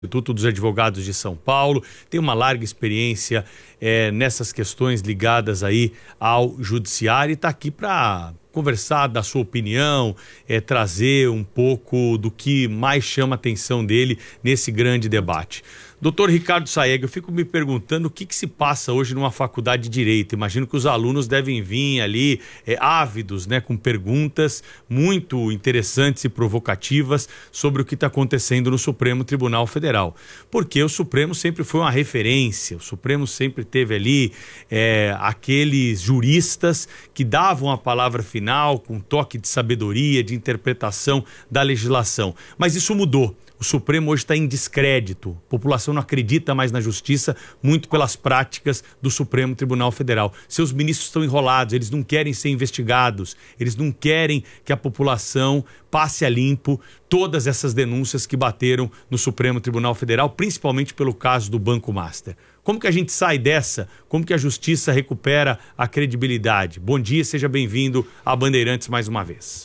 Instituto dos Advogados de São Paulo, tem uma larga experiência nessas questões ligadas aí ao judiciário e está aqui para conversar da sua opinião, trazer um pouco do que mais chama a atenção dele nesse grande debate. Doutor Ricardo Saeg, eu fico me perguntando o que se passa hoje numa faculdade de Direito. Imagino que os alunos devem vir ali ávidos, né, com perguntas muito interessantes e provocativas sobre o que está acontecendo no Supremo Tribunal Federal. Porque o Supremo sempre foi uma referência, o Supremo sempre teve ali aqueles juristas que davam a palavra final com um toque de sabedoria, de interpretação da legislação. Mas isso mudou. O Supremo hoje está em descrédito. A população não acredita mais na justiça, muito pelas práticas do Supremo Tribunal Federal. Seus ministros estão enrolados, eles não querem ser investigados, eles não querem que a população passe a limpo todas essas denúncias que bateram no Supremo Tribunal Federal, principalmente pelo caso do Banco Master. Como que a gente sai dessa? Como que a justiça recupera a credibilidade? Bom dia, seja bem-vindo a Bandeirantes mais uma vez.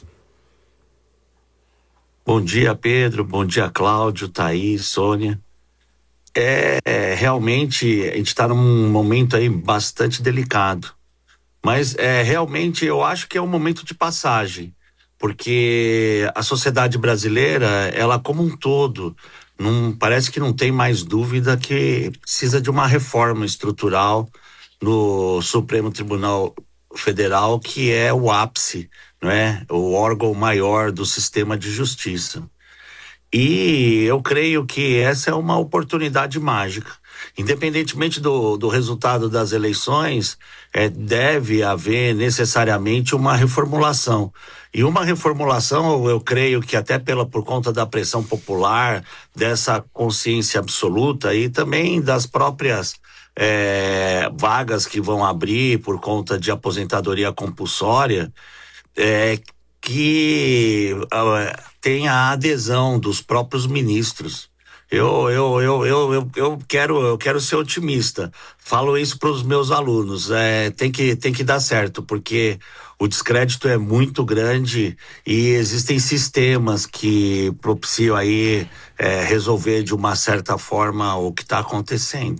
Bom dia, Pedro. Bom dia, Cláudio, Thaís, Sônia. Realmente, a gente está num momento aí bastante delicado. Mas realmente eu acho que é um momento de passagem. Porque a sociedade brasileira, ela como um todo, parece que não tem mais dúvida que precisa de uma reforma estrutural no Supremo Tribunal Federal, que é o ápice, não é? O órgão maior do sistema de justiça. E eu creio que essa é uma oportunidade mágica. Independentemente do resultado das eleições, deve haver necessariamente uma reformulação. E uma reformulação, eu creio que até por conta da pressão popular, dessa consciência absoluta e também das próprias vagas que vão abrir por conta de aposentadoria compulsória, que tenha a adesão dos próprios ministros. Eu quero ser otimista. Falo isso para os meus alunos. Tem que dar certo, porque o descrédito é muito grande e existem sistemas que propiciam aí resolver de uma certa forma o que está acontecendo.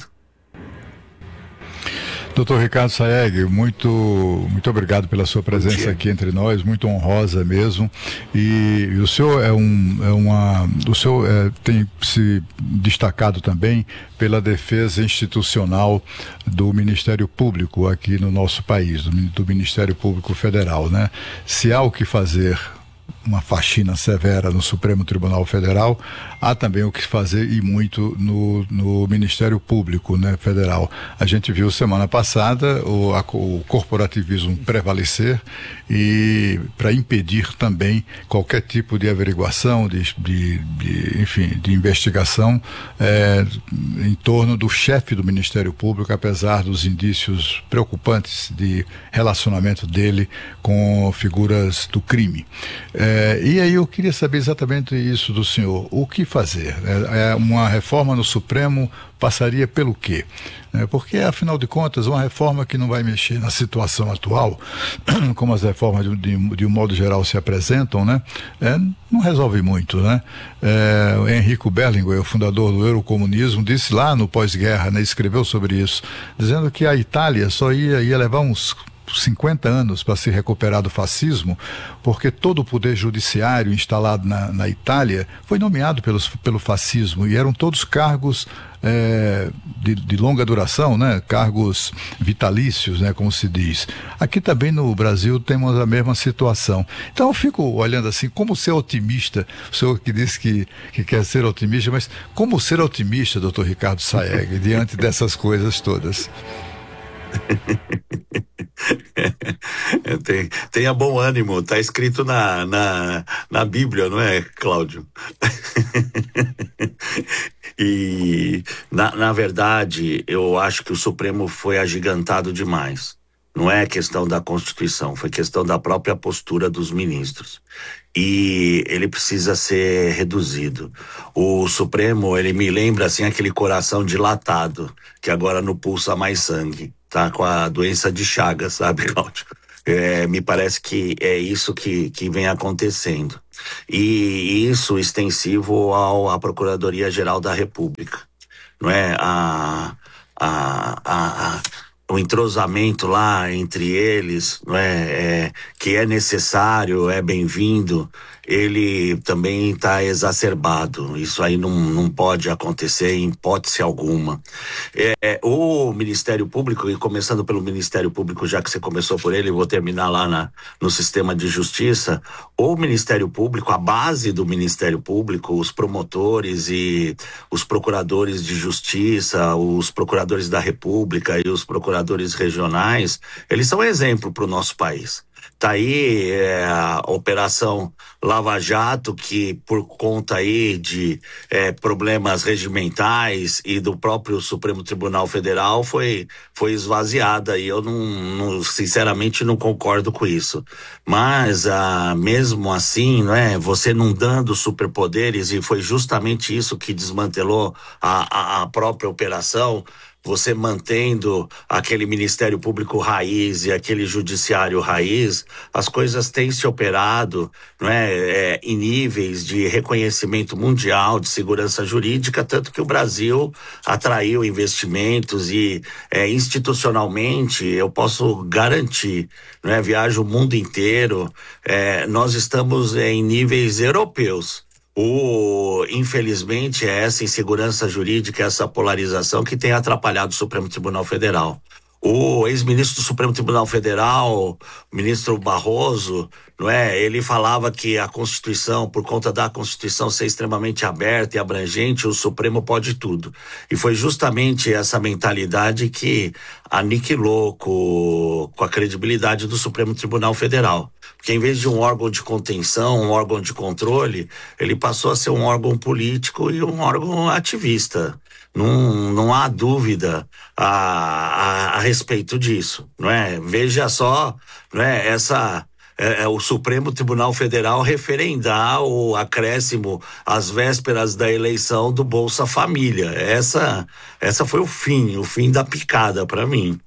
Doutor Ricardo Saeg, muito obrigado pela sua presença aqui entre nós, muito honrosa mesmo. E o senhor tem se destacado também pela defesa institucional do Ministério Público aqui no nosso país, do Ministério Público Federal, né? Se há o que fazer, uma faxina severa no Supremo Tribunal Federal, há também o que fazer e muito no Ministério Público, né, Federal. A gente viu semana passada o corporativismo prevalecer e para impedir também qualquer tipo de averiguação, enfim, de investigação em torno do chefe do Ministério Público, apesar dos indícios preocupantes de relacionamento dele com figuras do crime. E aí eu queria saber exatamente isso do senhor. O que fazer? Uma reforma no Supremo passaria pelo quê? Porque, afinal de contas, uma reforma que não vai mexer na situação atual, como as reformas de um modo geral se apresentam, né? Não resolve muito, né? Enrico Berlinguer, o fundador do eurocomunismo, disse lá no pós-guerra, né, escreveu sobre isso, dizendo que a Itália só ia levar uns 50 anos para se recuperar do fascismo, porque todo o poder judiciário instalado na Itália foi nomeado pelo fascismo e eram todos cargos de longa duração, né? Cargos vitalícios, né? Como se diz. Aqui também no Brasil temos a mesma situação. Então eu fico olhando assim, como ser otimista, o senhor que disse que quer ser otimista, mas como ser otimista, doutor Ricardo Saeg, diante dessas coisas todas? Tenha bom ânimo, tá escrito na Bíblia, não é, Cláudio? E na verdade eu acho que o Supremo foi agigantado demais. Não é questão da Constituição, foi questão da própria postura dos ministros. E ele precisa ser reduzido. O Supremo, ele me lembra assim aquele coração dilatado, que agora não pulsa mais sangue. Tá com a doença de Chagas, sabe, Cláudio? Me parece que é isso que vem acontecendo. E isso extensivo à Procuradoria-Geral da República. Não é? O entrosamento lá entre eles, não é? Que é necessário, é bem-vindo, ele também está exacerbado. Isso aí não pode acontecer em hipótese alguma. O Ministério Público, e começando pelo Ministério Público, já que você começou por ele, vou terminar lá no sistema de justiça. O Ministério Público, a base do Ministério Público, os promotores e os procuradores de justiça, os procuradores da República e os procuradores regionais, eles são exemplo para o nosso país. Tá aí a Operação Lava Jato, que por conta aí de problemas regimentais e do próprio Supremo Tribunal Federal foi esvaziada, e eu sinceramente não concordo com isso. Mas mesmo assim, você não dando superpoderes, e foi justamente isso que desmantelou a própria operação, você mantendo aquele Ministério Público raiz e aquele Judiciário raiz, as coisas têm se operado, em níveis de reconhecimento mundial de segurança jurídica, tanto que o Brasil atraiu investimentos e institucionalmente eu posso garantir, viajo o mundo inteiro, nós estamos em níveis europeus. Infelizmente, é essa insegurança jurídica, essa polarização que tem atrapalhado o Supremo Tribunal Federal. O ex-ministro do Supremo Tribunal Federal, o ministro Barroso, ele falava que a Constituição, por conta da Constituição ser extremamente aberta e abrangente, o Supremo pode tudo. E foi justamente essa mentalidade que aniquilou com a credibilidade do Supremo Tribunal Federal. Porque em vez de um órgão de contenção, um órgão de controle, ele passou a ser um órgão político e um órgão ativista. Não há dúvida a respeito disso, Veja só, o Supremo Tribunal Federal referendar o acréscimo às vésperas da eleição do Bolsa Família. Essa foi o fim da picada para mim.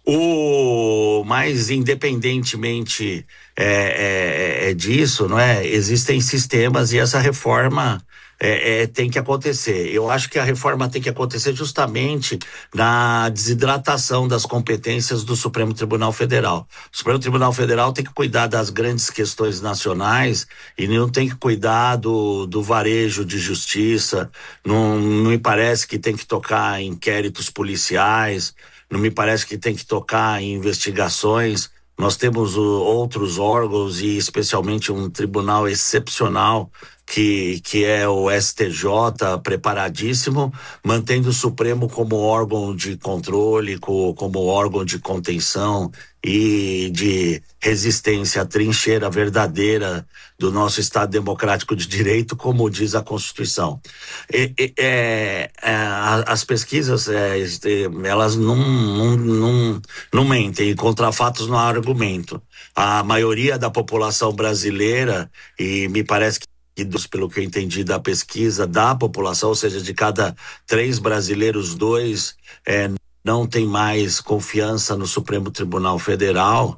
Mas independentemente disso, existem sistemas, e essa reforma tem que acontecer. Eu acho que a reforma tem que acontecer justamente na desidratação das competências do Supremo Tribunal Federal. O Supremo Tribunal Federal tem que cuidar das grandes questões nacionais e não tem que cuidar do varejo de justiça. Não me parece que tem que tocar em inquéritos policiais, não me parece que tem que tocar em investigações. Nós temos outros órgãos, e especialmente um tribunal excepcional que é o STJ, preparadíssimo, mantendo o Supremo como órgão de controle, como órgão de contenção e de resistência à trincheira verdadeira do nosso Estado Democrático de Direito, como diz a Constituição. As pesquisas, elas não mentem, e contra fatos não há argumento. A maioria da população brasileira, e me parece que pelo que eu entendi da pesquisa da população, ou seja, de cada 3 brasileiros, 2 não tem mais confiança no Supremo Tribunal Federal,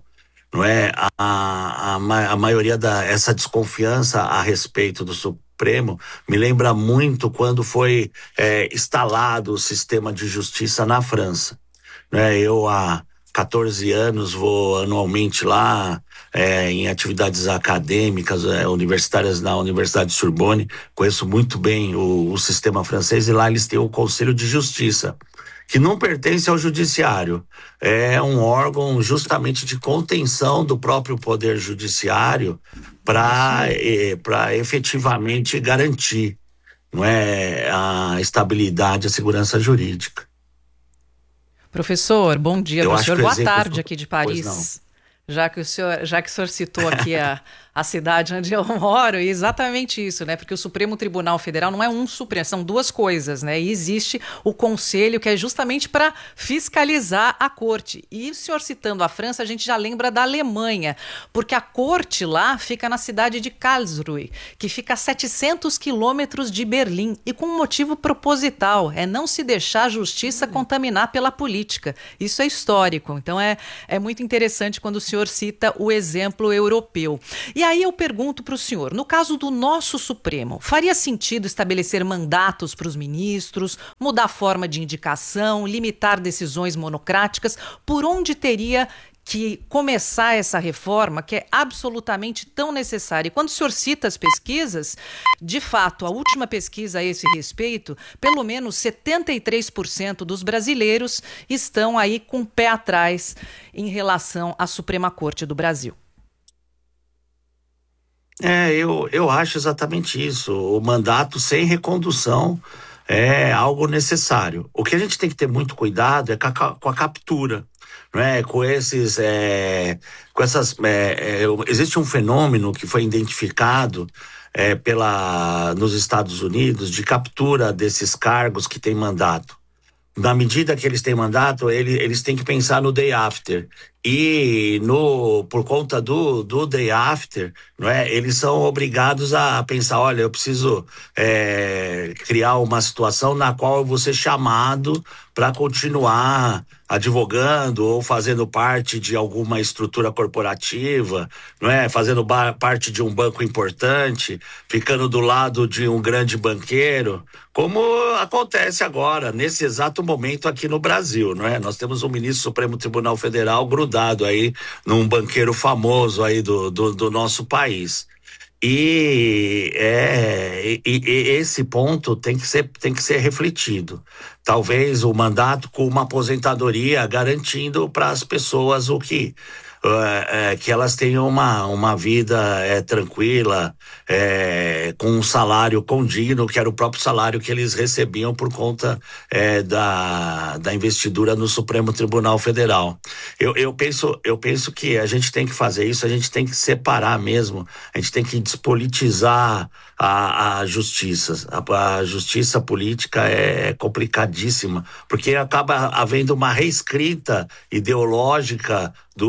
a maioria essa desconfiança a respeito do Supremo me lembra muito quando foi instalado o sistema de justiça na França. Eu há 14 anos vou anualmente lá em atividades acadêmicas, universitárias na Universidade de Sorbonne. Conheço muito bem o sistema francês, e lá eles têm o Conselho de Justiça, que não pertence ao Judiciário. É um órgão justamente de contenção do próprio Poder Judiciário para efetivamente garantir a estabilidade e a segurança jurídica. Professor, bom dia para o senhor. Boa tarde aqui de Paris. Já que o senhor citou aqui a cidade onde eu moro, e exatamente isso, né? Porque o Supremo Tribunal Federal não é um Supremo, são duas coisas, né? E existe o Conselho, que é justamente para fiscalizar a Corte. E o senhor citando a França, a gente já lembra da Alemanha, porque a Corte lá fica na cidade de Karlsruhe, que fica a 700 quilômetros de Berlim, e com um motivo proposital, é não se deixar a justiça contaminar pela política. Isso é histórico, então é muito interessante quando o senhor cita o exemplo europeu. E aí eu pergunto para o senhor, no caso do nosso Supremo, faria sentido estabelecer mandatos para os ministros, mudar a forma de indicação, limitar decisões monocráticas? Por onde teria que começar essa reforma que é absolutamente tão necessária? E quando o senhor cita as pesquisas, de fato, a última pesquisa a esse respeito, pelo menos 73% dos brasileiros estão aí com o pé atrás em relação à Suprema Corte do Brasil. Eu acho exatamente isso. O mandato sem recondução é algo necessário. O que a gente tem que ter muito cuidado é com a captura, não é? Existe um fenômeno que foi identificado nos Estados Unidos de captura desses cargos que têm mandato. Na medida que eles têm mandato, eles têm que pensar no day after. E por conta do day after, não é? Eles são obrigados a pensar, olha, eu preciso criar uma situação na qual eu vou ser chamado para continuar advogando ou fazendo parte de alguma estrutura corporativa, não é? Fazendo parte de um banco importante, ficando do lado de um grande banqueiro, como acontece agora, nesse exato momento aqui no Brasil, não é? Nós temos um ministro do Supremo Tribunal Federal grudado aí num banqueiro famoso aí do nosso país. E esse ponto tem que ser refletido. Talvez o mandato com uma aposentadoria garantindo para as pessoas que elas tenham uma vida tranquila, com um salário condigno, que era o próprio salário que eles recebiam por conta da investidura no Supremo Tribunal Federal. Eu penso que a gente tem que fazer isso, a gente tem que separar mesmo, a gente tem que despolitizar a justiça. A justiça política é complicadíssima, porque acaba havendo uma reescrita ideológica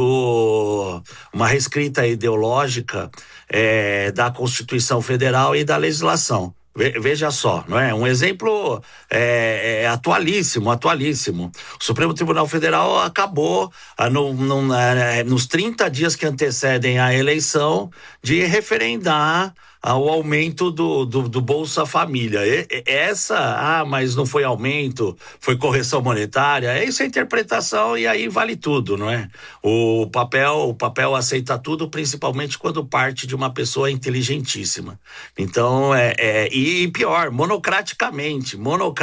da Constituição Federal e da legislação. Veja só, não é? Um exemplo atualíssimo. O Supremo Tribunal Federal acabou nos 30 dias que antecedem a eleição de referendar o aumento do Bolsa Família. Mas não foi aumento, foi correção monetária. Isso é interpretação e aí vale tudo, não é? O papel aceita tudo, principalmente quando parte de uma pessoa inteligentíssima. Então, e pior, monocraticamente.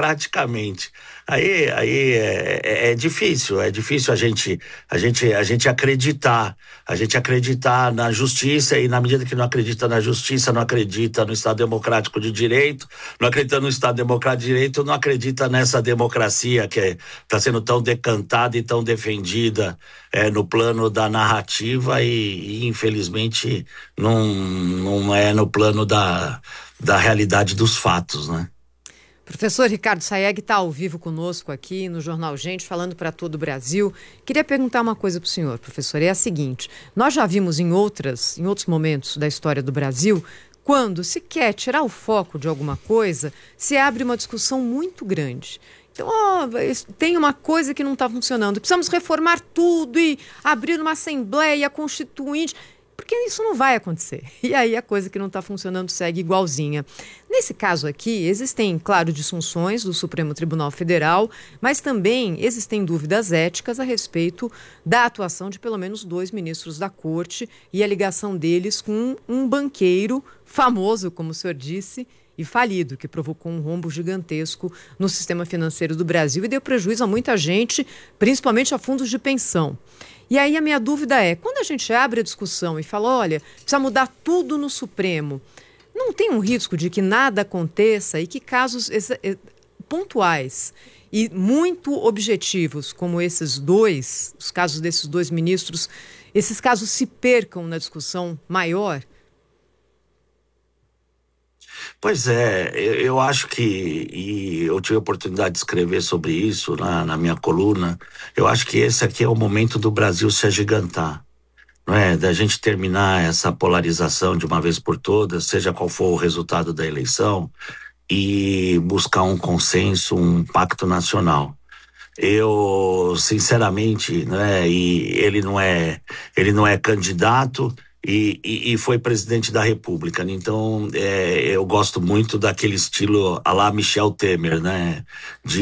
Aí é difícil a gente acreditar na justiça, e na medida que não acredita na justiça, não acredita no Estado Democrático de Direito, não acredita no Estado Democrático de Direito, não acredita nessa democracia que está sendo tão decantada e tão defendida no plano da narrativa e infelizmente não é no plano da realidade dos fatos, né? Professor Ricardo Sayegh está ao vivo conosco aqui no Jornal Gente, falando para todo o Brasil. Queria perguntar uma coisa para o senhor, professor, é a seguinte: nós já vimos em outros momentos da história do Brasil, quando se quer tirar o foco de alguma coisa, se abre uma discussão muito grande. Então, tem uma coisa que não está funcionando, precisamos reformar tudo e abrir uma Assembleia Constituinte, porque isso não vai acontecer. E aí a coisa que não está funcionando segue igualzinha. Nesse caso aqui, existem, claro, disfunções do Supremo Tribunal Federal, mas também existem dúvidas éticas a respeito da atuação de pelo menos 2 ministros da Corte e a ligação deles com um banqueiro famoso, como o senhor disse, e falido, que provocou um rombo gigantesco no sistema financeiro do Brasil e deu prejuízo a muita gente, principalmente a fundos de pensão. E aí a minha dúvida é, quando a gente abre a discussão e fala, olha, precisa mudar tudo no Supremo, não tem um risco de que nada aconteça e que casos pontuais e muito objetivos, como os casos desses 2 ministros, esses casos se percam na discussão maior? Pois é, eu acho que, e eu tive a oportunidade de escrever sobre isso na minha coluna, eu acho que esse aqui é o momento do Brasil se agigantar, não é? Da gente terminar essa polarização de uma vez por todas, seja qual for o resultado da eleição, e buscar um consenso, um pacto nacional. Eu, sinceramente, né, e ele não é candidato e foi presidente da República. Então, eu gosto muito daquele estilo à la Michel Temer, né?